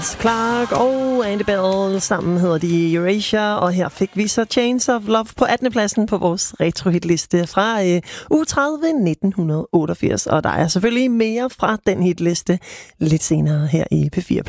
Clark og Andy Bell sammen hedder de Erasure, og her fik vi så Chains of Love på 18. pladsen på vores retrohitliste fra uge 30 1988. Og der er selvfølgelig mere fra den hitliste lidt senere her i P4 Play.